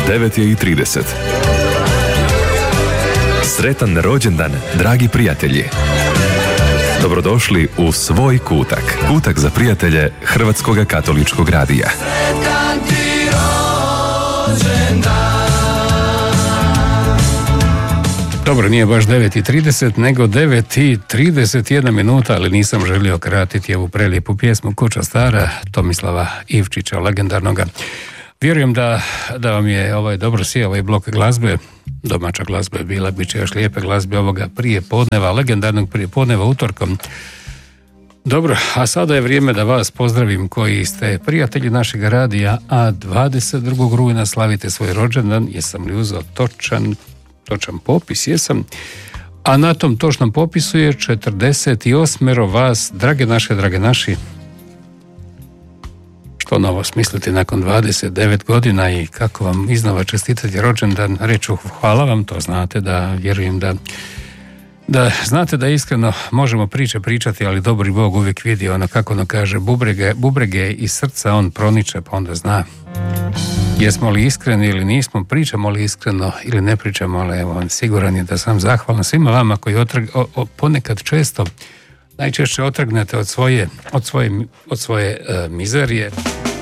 9:30. Sretan rođendan, dragi prijatelji. Dobrodošli u svoj kutak. Kutak za prijatelje Hrvatskog katoličkog radija. Sretan ti rođendan. Dobro, nije baš 9:30, nego 9:31 minuta, ali nisam želio kratiti ovu prelijepu pjesmu Kuća stara Tomislava Ivčića, legendarnoga. Vjerujem da vam je dobro sjeo ovaj blok glazbe, domaća glazba je bila, bit će još lijepe glazbe ovoga prijepodneva, legendarnog prijepodneva utorkom. Dobro, a sada je vrijeme da vas pozdravim koji ste prijatelji našeg radija, a 22. rujna slavite svoj rođendan. Jesam li uzeo točan popis? Jesam. A na tom točnom popisu je 48 vas, drage naši. Što novo smisliti nakon 29 godina i kako vam iznova čestitati rođendan, reću hvala vam, to znate, da vjerujem da znate da iskreno možemo pričati, ali dobri Bog uvijek vidi kako ono kaže, bubrege iz srca on proniče, pa onda zna jesmo li iskreni ili nismo, pričamo li iskreno ili ne pričamo, ali evo, siguran je da sam zahvalan svima vama koji ponekad često, najčešće otrgnete od svoje mizerije,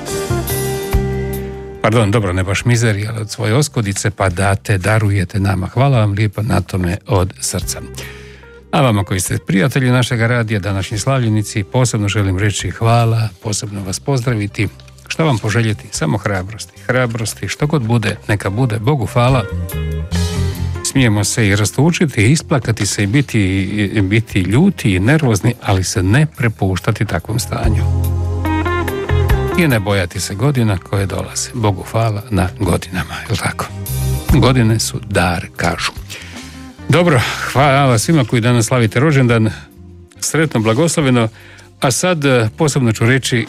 pardon, dobro, ne baš mizerije, ali od svoje oskudice, pa darujete nama. Hvala vam lijepo na tome od srca. A vama koji ste prijatelji našega radija, današnji slavljenici, posebno želim reći hvala, posebno vas pozdraviti. Što vam poželjeti? Samo hrabrosti, što god bude, neka bude, Bogu hvala. Smijemo se i rastučiti, isplakati se i biti ljuti i nervozni, ali se ne prepuštati takvom stanju. I ne bojati se godina koje dolaze. Bogu hvala na godinama, je li tako? Godine su dar, kažu. Dobro, hvala svima koji danas slavite rođendan, sretno, blagosloveno, a sad posebno ću reći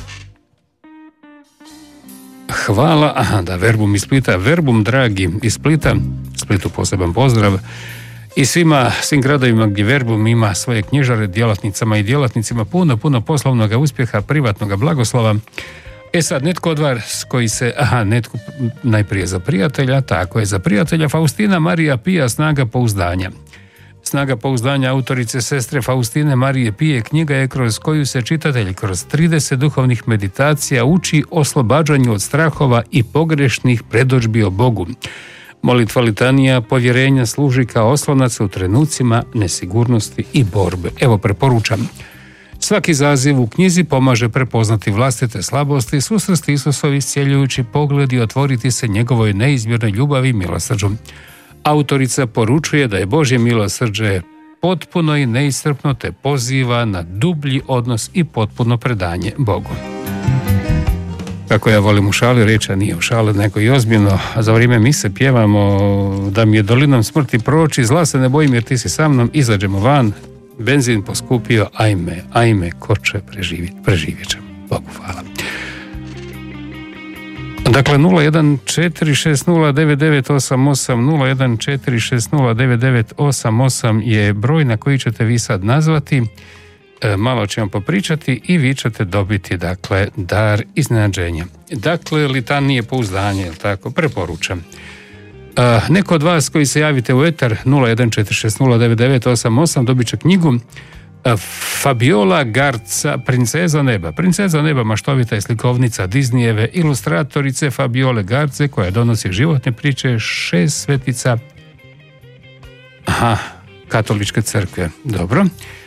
hvala, Verbum iz Splita, Verbum dragi iz Splita, Splitu poseban pozdrav i svim gradovima gdje Verbum ima svoje knjižare, djelatnicama i djelatnicima puno poslovnog uspjeha, privatnog blagoslova. Sad netko od vas koji se, netko najprije za prijatelja, tako je, za prijatelja Faustina Marija Pija, Snaga pouzdanja. Snaga pouzdanja autorice sestre Faustine Marije Pije knjiga je kroz koju se čitatelj kroz 30 duhovnih meditacija uči oslobađanju od strahova i pogrešnih predodžbi o Bogu. Molitva litanija povjerenja služi kao oslonac u trenucima nesigurnosti i borbe. Evo, preporučam. Svaki zaziv u knjizi pomaže prepoznati vlastite slabosti, susresti Isusovi iscjeljujući pogled i otvoriti se njegovoj neizmjernoj ljubavi i milosrđu. Autorica poručuje da je Božje milosrđe potpuno i neiscrpno, te poziva na dublji odnos i potpuno predanje Bogu. Kako ja volim u šali reći, a nije u šali, nego i ozbiljno, a za vrijeme mise pjevamo da mi je dolinom smrti proći, zla se ne bojim jer ti si sa mnom, izađemo van, benzin poskupio, ajme, ko će preživjet ćemo. Bogu hvala. Dakle, 014609988, 014609988 je broj na koji ćete vi sad nazvati, malo ćemo popričati i vi ćete dobiti, dakle, dar iznenađenja. Dakle, litanije pouzdanje, je li tako? Preporučam. Neko od vas koji se javite u etar 014609988 dobit će knjigu Fabiola Garza, Princeza neba. Princeza neba, maštovita je slikovnica Disneyjeve ilustratorice Fabiole Garze, koja donosi životne priče 6 svetica katoličke crkve. Dobro.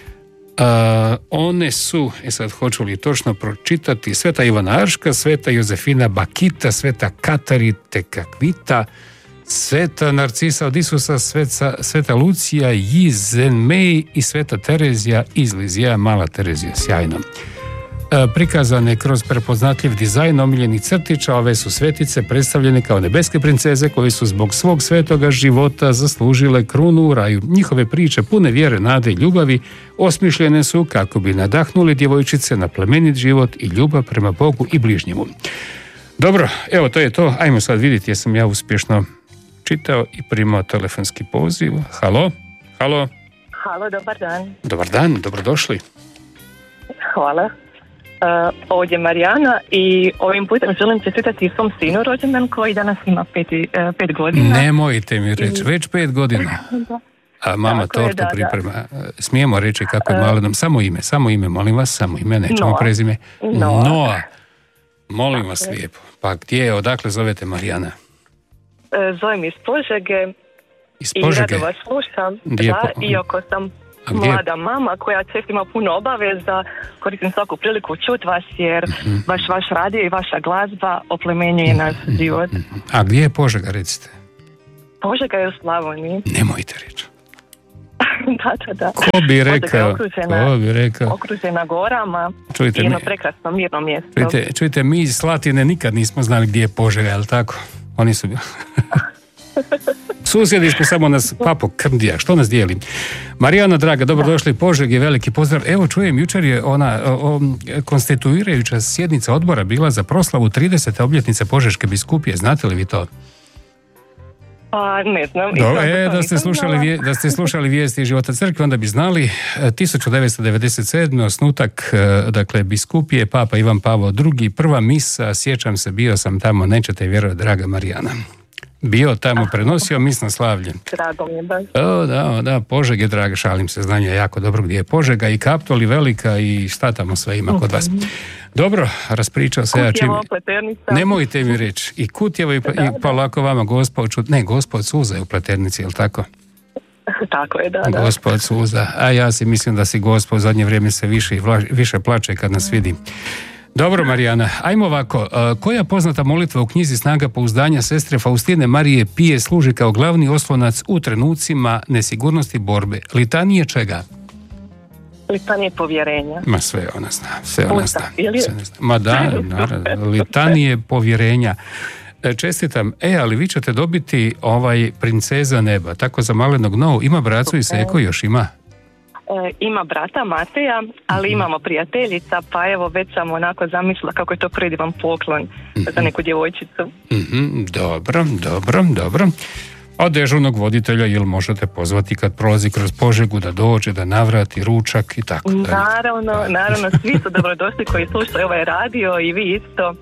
One su, sad hoću li točno pročitati, Sveta Ivana Arška, Sveta Jozefina Bakita, Sveta Katari Tekakvita, Sveta Narcisa od Isusa, Sveta Lucija iz Zenmej i Sveta Terezija iz Lizija, Mala Terezija, sjajno. Prikazane kroz prepoznatljiv dizajn omiljenih crtića, ove su svetice predstavljene kao nebeske princeze koje su zbog svog svetoga života zaslužile krunu u raju. Njihove priče pune vjere, nade i ljubavi osmišljene su kako bi nadahnuli djevojčice na plemenit život i ljubav prema Bogu i bližnjemu. Dobro, evo to je to. Ajmo sad vidjeti jesam ja uspješno čitao i primao telefonski poziv. Halo? Halo, dobar dan. Dobar dan, dobrodošli. Hvala. Ovdje Marijana i ovim putem želim čestitati svom sinu rođendan koji danas ima 5 godina. Nemojte mi reći, već 5 godina. A mama tortu priprema. Smijemo reći kako je malenom. Samo ime, molim vas, samo ime, nećemo prezime. Noa. Molim vas lijepo. Pa gdje, odakle zovete Marijana? Zovem iz Požege. Iz Požege? I rado vas slušam. Iako sam mlada mama koja često ima puno obaveza, koristim svaku priliku čut vas jer vaš radio i vaša glazba oplemenjuje naš život. A gdje je Požega, recite? Požega je u Slavoniji. Nemojte reći. Da. Ko bi rekao? Okružena gorama. Čujte, i jedno prekrasno mirno mjesto. Čujte, mi iz Slatine nikad nismo znali gdje je Požega, je li tako? Oni su... Susjedi smo, samo nas papo krndija, što nas dijeli. Marijana draga, dobrodošli Požegi, veliki pozdrav. Evo čujem, jučer je ona konstituirajuća sjednica odbora bila za proslavu 30. obljetnice Požeške biskupije, znate li vi to? Pa ne znam. Da ste slušali vijesti iz života crkve, onda bi znali 1997. osnutak, dakle, biskupije, Papa Ivan Pavao II, prva misa, sjećam se, bio sam tamo, nećete vjerovati, draga Marijana. Bio tamo, prenosio mis na slavlje. Drago mi je baš. Da, Požeg je draga, šalim se, znanje jako dobro gdje je Požega i Kaptol i Velika i šta tamo sve ima kod vas. Dobro, raspričao se ja čim... Pleternica. Nemojte mi reći. I Kutjevo i polako vama Gospod Suza je u Pleternici, je li tako? Tako je, da. Gospod Suza. A ja si mislim da si Gospod u zadnje vrijeme se više plače kad nas vidi. Dobro, Marijana, ajmo ovako. Koja poznata molitva u knjizi Snaga pouzdanja sestre Faustine Marije Pije služi kao glavni oslonac u trenucima nesigurnosti borbe? Litanije čega? Litanije povjerenja. Ma sve ona zna. Ma da, naravno. Litanije povjerenja. Čestitam. Ali vi ćete dobiti princeza neba, tako za malenog novu. Ima bracu i seko još ima? Ima brata Mateja, ali imamo prijateljica, pa evo već sam onako zamislila kako je to predivan poklon za neku djevojčicu. Dobro. A dežurnog voditelja jel možete pozvati kad prolazi kroz Požegu da dođe, da navrati ručak i tako dalje? Naravno, svi su dobrodošli koji slušaju ovaj radio i vi isto.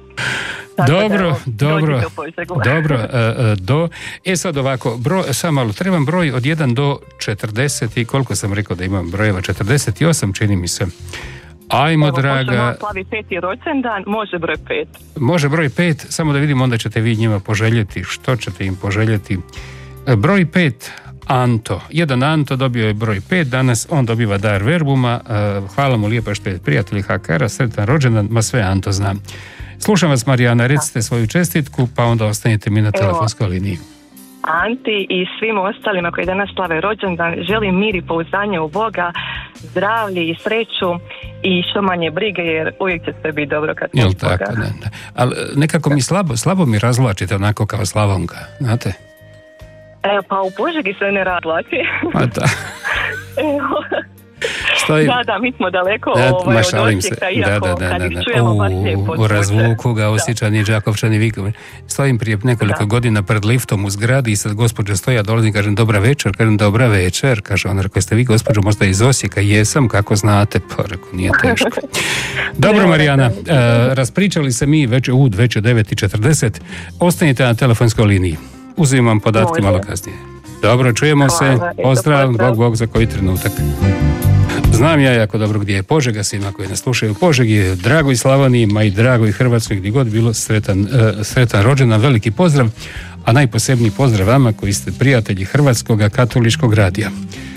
Dobro. Sad ovako, samo malo, trebam broj od 1 do 40 i koliko sam rekao da imam brojeva, 48 čini mi se. Ajmo, evo, draga. Evo, slavi 5. rođendan, može broj 5. Može broj 5, samo da vidim, onda ćete vi njima poželjeti. Što ćete im poželjeti? Broj 5, Anto. Jedan Anto dobio je broj 5 danas, on dobiva dar Verbuma. Hvala mu lijepo što je prijatelji HKR-a, sretan rođendan, ma sve Anto zna. Slušam vas, Marijana, recite svoju čestitku, pa onda ostanite mi na telefonskoj liniji. Anti i svim ostalima koji danas slave rođendan želim mir i pouzdanje u Boga, zdravlje i sreću i što manje brige, jer uvijek će sve biti dobro kad Boga. Tako, da. Ali nekako mi slabo mi razvlačite onako kao Slavonka, znate? Pa u Požegi se ne razvlači. A da. Da, mi smo daleko od Osijeka, iako kad ih čujemo baš lijepo. U razvuku ga Osječani, Đakovčani, Vikovi. Stojim prije nekoliko godina pred liftom u zgradi i sad gospođa stoji, ja dolazim, kažem dobra večer, kaže ona, rekao, ste vi gospođo možda iz Osijeka? Jesam, kako znate? Pa rekao, nije teško. Dobro, Marijana, raspričali se mi, već je 9:40, ostanite na telefonskoj liniji. Uzimam podatke malo kasnije. Dobro, čujemo se, pozdrav, Bog za koji trenutak. Znam ja jako dobro gdje je Požega, svima koji nas slušaju. Požegi je dragoj Slavoniji, ma i dragoj Hrvatskoj, gdje god bilo, sretan rođendan, veliki pozdrav, a najposebniji pozdrav vama koji ste prijatelji Hrvatskog katoličkog radija.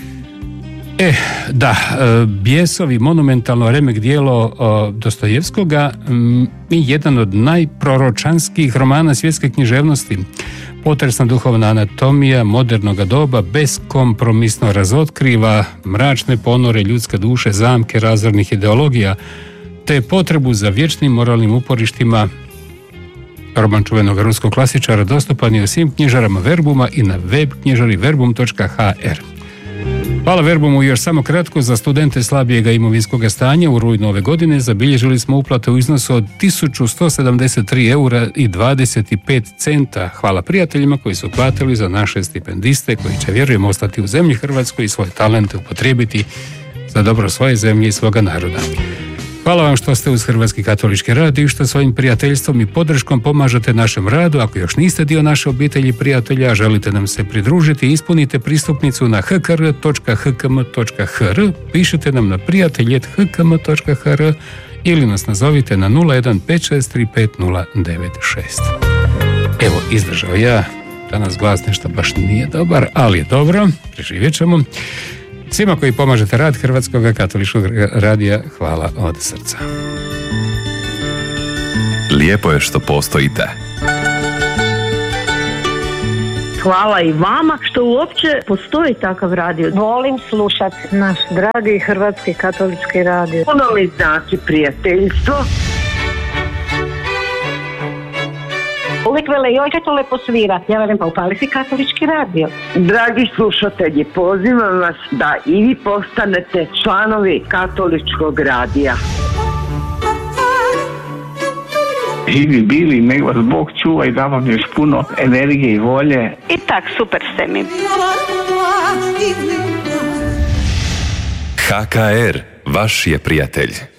Bijesovi, monumentalno remek djelo Dostojevskoga i jedan od najproročanskih romana svjetske književnosti. Potresna duhovna anatomija modernog doba beskompromisno razotkriva mračne ponore ljudske duše, zamke razornih ideologija, te potrebu za vječnim moralnim uporištima. Roman čuvenog ruskog klasičara dostupan je u svim knjižarama Verbuma i na web knjižari verbum.hr. Hvala Verbumu. Još samo kratko, za studente slabijega imovinskog stanja u rujnu ove godine zabilježili smo uplate u iznosu od 1173 eura i 25 centa. Hvala prijateljima koji su platili za naše stipendiste koji će, vjerujem, ostati u zemlji Hrvatskoj i svoje talente upotrijebiti za dobro svoje zemlje i svoga naroda. Hvala vam što ste uz Hrvatski katolički radio i što svojim prijateljstvom i podrškom pomažete našem radu. Ako još niste dio naše obitelji prijatelja, a želite nam se pridružiti, ispunite pristupnicu na hkr.hkm.hr, pišite nam na prijatelj@hkm.hr ili nas nazovite na 015635096. Evo, izdržao ja. Danas glas nešto baš nije dobar, ali je dobro, preživjet ćemo. Svima koji pomažete rad Hrvatskog katoličkog radija, hvala od srca. Lijepo je što postojite. Hvala i vama što uopće postoji takav radio. Volim slušati naš dragi Hrvatski katolički radio. Puno mi znači prijateljstvo. Uvijek vele, joj kad to lepo svira. Ja velim, pa upali si katolički radio. Dragi slušatelji, pozivam vas da i vi postanete članovi katoličkog radija. Živi bili, nek vas Bog čuva i da vam još puno energije i volje. I tak, super ste mi. HKR, vaš je prijatelj.